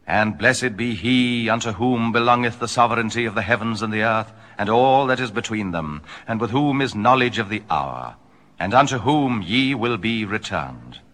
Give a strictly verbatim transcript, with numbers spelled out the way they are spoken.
And blessed be he unto whom belongeth the sovereignty of the heavens and the earth, and all that is between them, and with whom is knowledge of the hour, and unto whom ye will be returned.